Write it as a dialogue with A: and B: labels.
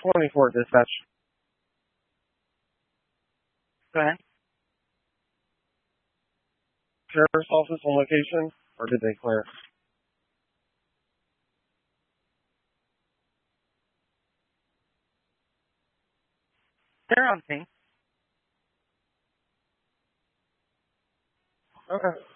A: 24 dispatch.
B: Go ahead.
A: Sheriff's office on location, or did they clear?
B: They're on scene.
A: Okay.